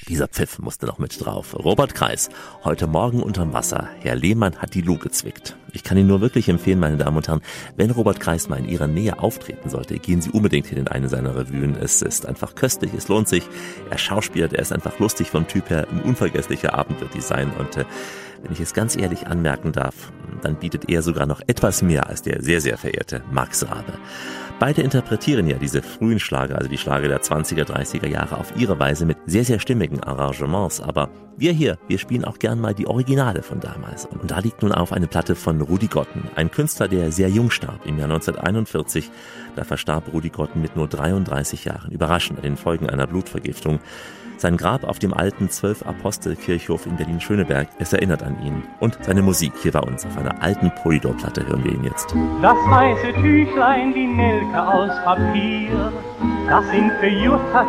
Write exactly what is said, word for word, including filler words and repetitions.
Dieser Pfiff musste noch mit drauf. Robert Kreis, heute Morgen unterm Wasser. Herr Lehmann hat die Luh gezwickt. Ich kann Ihnen nur wirklich empfehlen, meine Damen und Herren, wenn Robert Kreis mal in Ihrer Nähe auftreten sollte, gehen Sie unbedingt hin in eine seiner Revuen. Es ist einfach köstlich, es lohnt sich. Er schauspielt, er ist einfach lustig vom Typ her. Ein unvergesslicher Abend wird die sein. Und äh, wenn ich es ganz ehrlich anmerken darf, dann bietet er sogar noch etwas mehr als der sehr, sehr verehrte Max Rabe. Beide interpretieren ja diese frühen Schlager, also die Schlager der zwanziger, dreißiger Jahre auf ihre Weise mit sehr, sehr stimmigen Arrangements. Aber wir hier, wir spielen auch gern mal die Originale von damals. Und da liegt nun auf eine Platte von Rudi Gotten, ein Künstler, der sehr jung starb, im Jahr neunzehnhunderteinundvierzig. Da verstarb Rudi Gotten mit nur dreiunddreißig Jahren, überraschend an den Folgen einer Blutvergiftung. Sein Grab auf dem alten Zwölf-Apostel-Kirchhof in Berlin-Schöneberg, es erinnert an ihn. Und seine Musik hier bei uns auf einer alten Polydor-Platte hören wir ihn jetzt. Das weiße Tüchlein, die Nelke aus Papier, das sind für Jutta